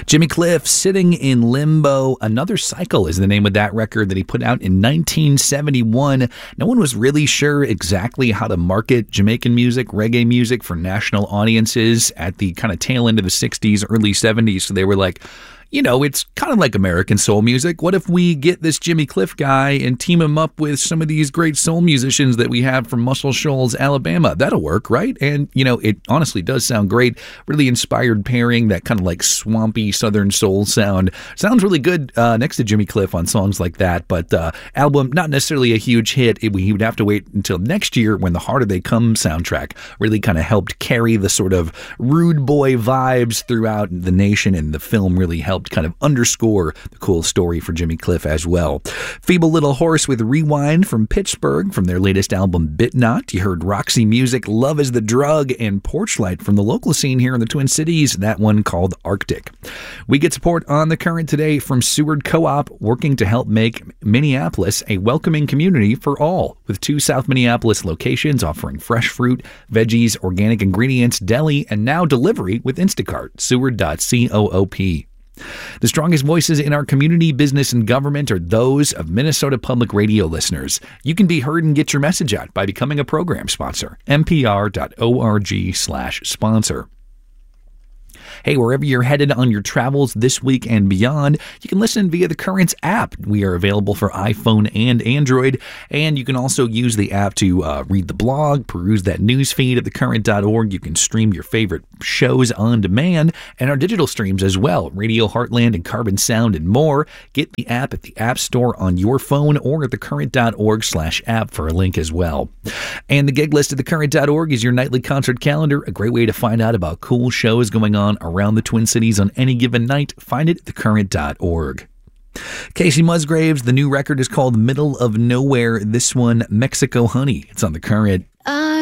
Jimmy Cliff, Sitting in Limbo. Another Cycle is the name of that record that he put out in 1971. No one was really sure exactly how to market Jamaican music, reggae music for national audiences at the kind of tail end of the 60s, early 70s. So they were like, you know, it's kind of like American soul music. What if we get this Jimmy Cliff guy and team him up with some of these great soul musicians that we have from Muscle Shoals, Alabama? That'll work, right? And, you know, it honestly does sound great. Really inspired pairing, that kind of like swampy Southern soul sound. Sounds really good next to Jimmy Cliff on songs like that. But album, not necessarily a huge hit. He would have to wait until next year when the Harder They Come soundtrack really kind of helped carry the sort of rude boy vibes throughout the nation, and the film really helped kind of underscore the cool story for Jimmy Cliff as well. Feeble Little Horse with Rewind from Pittsburgh from their latest album Bit Not. You heard Roxy Music, Love is the Drug, and Porchlight from the local scene here in the Twin Cities, that one called Arctic. We get support on The Current today from Seward Co-op, working to help make Minneapolis a welcoming community for all, with 2 South Minneapolis locations offering fresh fruit, veggies, organic ingredients, deli, and now delivery with Instacart. Seward.coop. The strongest voices in our community, business, and government are those of Minnesota Public Radio listeners. You can be heard and get your message out by becoming a program sponsor. npr.org/sponsor. Hey, wherever you're headed on your travels this week and beyond, you can listen via the Currents app. We are available for iPhone and Android, and you can also use the app to read the blog, peruse that news feed at thecurrent.org. You can stream your favorite shows on demand, and our digital streams as well, Radio Heartland and Carbon Sound and more. Get the app at the App Store on your phone or at thecurrent.org/app for a link as well. And the gig list at thecurrent.org is your nightly concert calendar, a great way to find out about cool shows going on around the Twin Cities on any given night. Find it at thecurrent.org. Casey Musgraves, the new record is called Middle of Nowhere. This one, Mexico Honey. It's on The Current.